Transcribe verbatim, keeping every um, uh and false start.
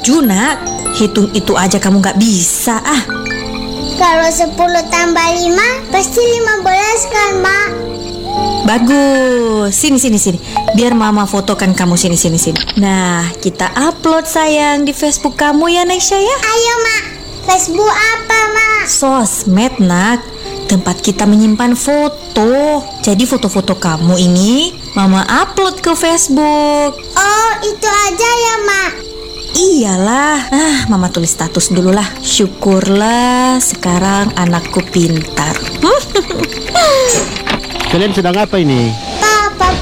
tujuh, nak. Hitung itu aja kamu gak bisa, ah. Kalau sepuluh tambah lima pasti lima belas kan, Mak? Bagus. Sini, sini, sini. Biar mama fotokan kamu, sini, sini, sini. Nah, kita upload sayang di Facebook kamu ya, Naisha ya. Ayo, Mak. Facebook apa, Mak? Sosmed, nak. Tempat kita menyimpan foto. Jadi foto-foto kamu ini mama upload ke Facebook. Oh, itu aja ya, Mak? Iyalah. Ah, mama tulis status dulu lah. Syukurlah sekarang anakku pintar. Kalian sedang apa ini?